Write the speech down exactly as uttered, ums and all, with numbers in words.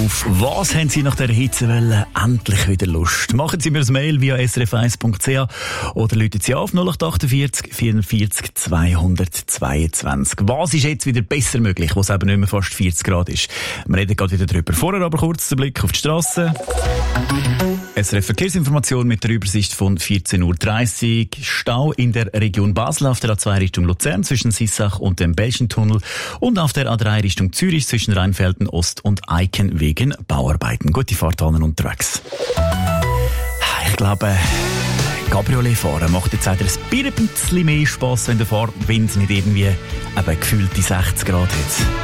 Auf was haben Sie nach der Hitzewelle endlich wieder Lust? Machen Sie mir ein Mail via s r f eins punkt c h oder rufen Sie auf null acht achtundvierzig vierundvierzig zweihundertzweiundzwanzig. Was ist jetzt wieder besser möglich, wo es eben nicht mehr fast vierzig Grad ist? Wir reden gerade wieder drüber. Vorher aber kurz der Blick auf die Straße. S R F Verkehrsinformation mit der Übersicht von vierzehn Uhr dreißig. Stau in der Region Basel auf der A zwei Richtung Luzern zwischen Sissach und dem Belchentunnel und auf der A drei Richtung Zürich zwischen Rheinfelden Ost und Eiken wegen Bauarbeiten. Gute Fahrt allen unterwegs. Ich glaube, Cabriolet fahren macht jetzt auch ein bisschen mehr Spass, wenn der Fahrtwind nicht irgendwie eben gefühlte sechzig Grad hat.